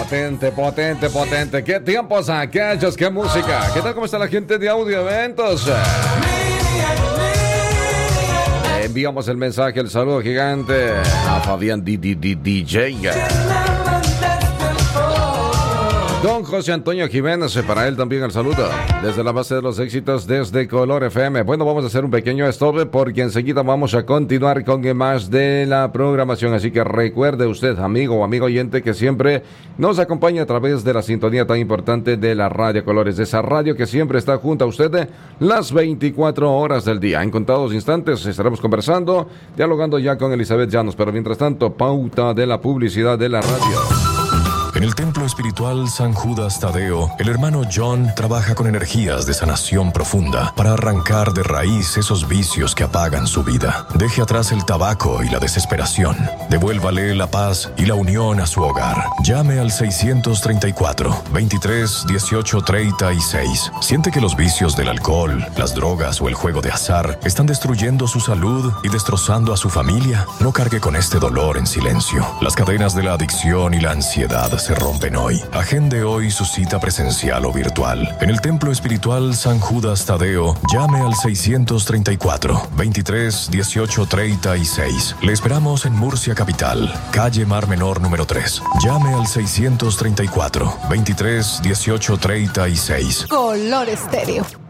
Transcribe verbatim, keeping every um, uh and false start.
Potente, potente, potente. ¿Qué tiempos aquellos? ¿Qué música? ¿Qué tal? ¿Cómo está la gente de Audio Eventos? Enviamos el mensaje, el saludo gigante a Fabián D J. Don José Antonio Jiménez, para él también el saludo desde la base de los éxitos, desde Color F M. Bueno, vamos a hacer un pequeño stop porque enseguida vamos a continuar con más de la programación. Así que recuerde usted, amigo o amigo oyente, que siempre nos acompaña a través de la sintonía tan importante de la Radio Colores, de esa radio que siempre está junto a usted las veinticuatro horas del día. En contados instantes estaremos conversando, dialogando ya con Elizabeth Llanos, pero mientras tanto, pauta de la publicidad de la radio. En el templo espiritual San Judas Tadeo, el hermano John trabaja con energías de sanación profunda para arrancar de raíz esos vicios que apagan su vida. Deje atrás el tabaco y la desesperación. Devuélvale la paz y la unión a su hogar. Llame al seiscientos treinta y cuatro, veintitrés, dieciocho, treinta y seis. ¿Siente que los vicios del alcohol, las drogas o el juego de azar están destruyendo su salud y destrozando a su familia? No cargue con este dolor en silencio. Las cadenas de la adicción y la ansiedad se rompen hoy. Agende hoy su cita presencial o virtual. En el templo espiritual San Judas Tadeo, llame al seiscientos treinta y cuatro, veintitrés, dieciocho, treinta y seis. Le esperamos en Murcia Capital, calle Mar Menor número tres. Llame al seiscientos treinta y cuatro, veintitrés, dieciocho, treinta y seis. Color Estéreo.